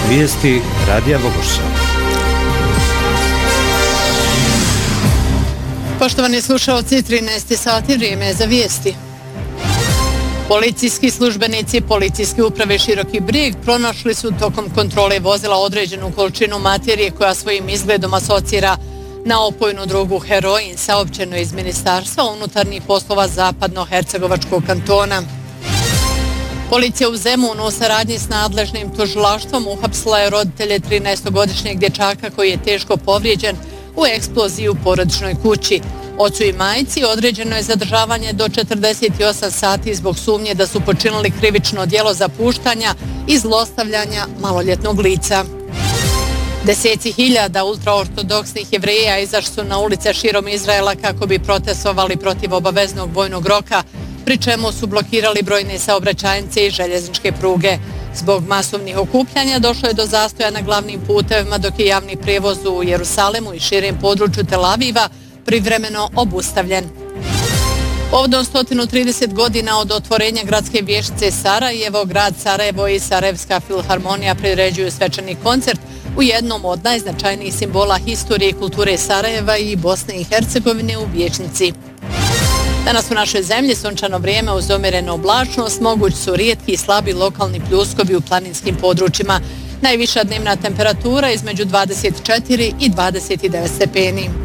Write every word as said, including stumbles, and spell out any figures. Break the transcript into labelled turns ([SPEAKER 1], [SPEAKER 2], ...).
[SPEAKER 1] Vijesti Radija Bogoša.
[SPEAKER 2] Poštovani slušalci, trinaest sati, vrijeme je za vijesti. Policijski službenici Policijske uprave Široki Brijeg pronašli su tokom kontrole vozila određenu količinu materije koja svojim izgledom asocira na opojnu drogu heroin, saopćeno iz Ministarstva unutarnjih poslova Zapadno-Hercegovačkog kantona. Policija u Zemunu u saradnji s nadležnim tužilaštvom uhapsila je roditelje trinaestogodišnjeg dječaka koji je teško povrijeđen u eksploziji u porodičnoj kući. Ocu i majici određeno je zadržavanje do četrdeset osam sati zbog sumnje da su počinili krivično djelo zapuštanja i zlostavljanja maloljetnog lica. Deseci hiljada ultraortodoksnih Jevreja izašli su na ulice širom Izraela kako bi protestovali protiv obaveznog vojnog roka, pri čemu su blokirali brojne saobraćajnice i željezničke pruge. Zbog masovnih okupljanja došlo je do zastoja na glavnim putevima, dok je javni prijevoz u Jerusalemu i širem području Tel Aviva privremeno obustavljen. Povodom sto trideset godina od otvorenja gradske vještice Sarajevo, grad Sarajevo i Sarajevska filharmonija priređuju svečani koncert u jednom od najznačajnijih simbola historije i kulture Sarajeva i Bosne i Hercegovine u vijećnici. Danas u našoj zemlji sunčano vrijeme uz umjerenu oblačnost, mogući su rijetki i slabi lokalni pljuskovi u planinskim područjima. Najviša dnevna temperatura između dvadeset četiri i dvadeset devet stepeni.